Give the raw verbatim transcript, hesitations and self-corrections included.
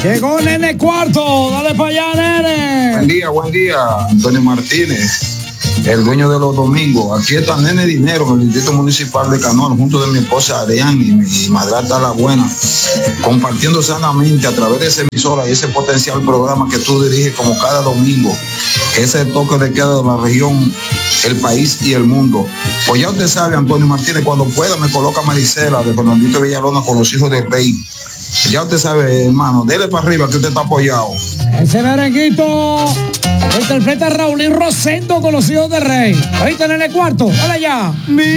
Llegó Nene Cuarto, dale para allá, Nene. Buen día, buen día, Antonio Martínez, el dueño de los domingos. Aquí está Nene Dinero en el distrito municipal de Canoas, junto de mi esposa Arián y mi madrastra La Buena, compartiendo sanamente a través de esa emisora y ese potencial programa que tú diriges como cada domingo, ese toque de queda de la región, el país y el mundo. Pues ya usted sabe, Antonio Martínez, cuando pueda me coloca Marisela de Fernandito Villalona con los hijos del rey. Ya usted sabe, hermano, dele para arriba que usted está apoyado. Ese merenguito interpreta a Raulín Rosendo con los hijos del rey. Ahorita en el cuarto, dale allá.